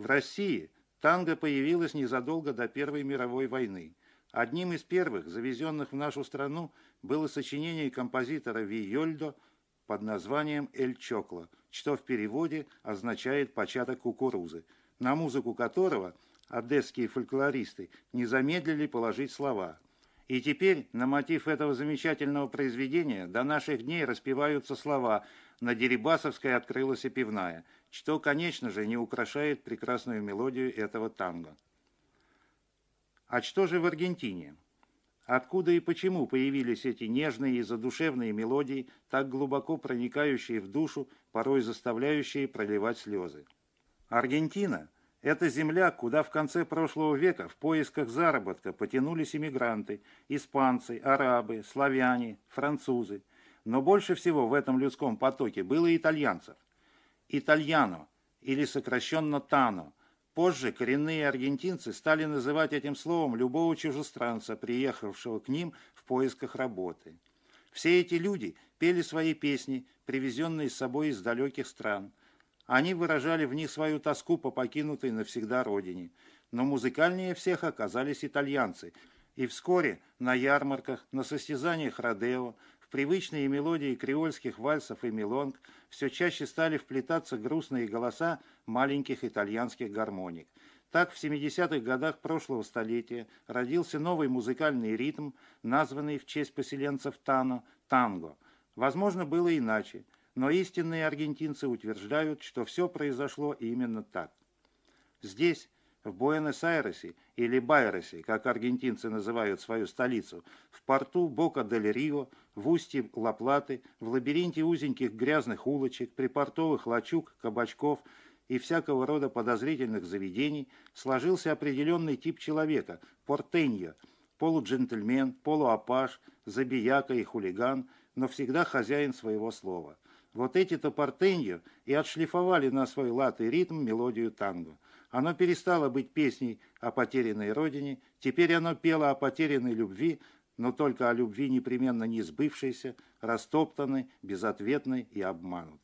В России танго появилось незадолго до Первой мировой войны. Одним из первых, завезенных в нашу страну, было сочинение композитора Вийольдо под названием «Эль Чокло», что в переводе означает «початок кукурузы», на музыку которого одесские фольклористы не замедлили положить слова. И теперь на мотив этого замечательного произведения до наших дней распеваются слова «На Дерибасовской открылась и пивная», что, конечно же, не украшает прекрасную мелодию этого танго. А что же в Аргентине? Откуда и почему появились эти нежные и задушевные мелодии, так глубоко проникающие в душу, порой заставляющие проливать слезы? Аргентина – это земля, куда в конце прошлого века в поисках заработка потянулись иммигранты, испанцы, арабы, славяне, французы. Но больше всего в этом людском потоке было итальянцев. Итальяно, или сокращенно тано. Позже коренные аргентинцы стали называть этим словом любого чужестранца, приехавшего к ним в поисках работы. Все эти люди пели свои песни, привезенные с собой из далеких стран. Они выражали в них свою тоску по покинутой навсегда родине. Но музыкальнее всех оказались итальянцы. И вскоре на ярмарках, на состязаниях родео, в привычные мелодии креольских вальсов и мелонг все чаще стали вплетаться грустные голоса маленьких итальянских гармоник. Так в 70-х годах прошлого столетия родился новый музыкальный ритм, названный в честь поселенцев Тано – танго. Возможно, было иначе, но истинные аргентинцы утверждают, что все произошло именно так. Здесь, в Буэнос-Айресе или Байресе, как аргентинцы называют свою столицу, в порту Бока-дель-Рио, в устье Ла-Платы, в лабиринте узеньких грязных улочек, припортовых лачуг, кабачков и всякого рода подозрительных заведений сложился определенный тип человека – портеньо, полуджентльмен, полуапаш, забияка и хулиган, но всегда хозяин своего слова. Вот эти-то портеньо и отшлифовали на свой лад и ритм мелодию танго. Оно перестало быть песней о потерянной родине, теперь оно пело о потерянной любви, но только о любви непременно не сбывшейся, растоптанной, безответной и обманутой.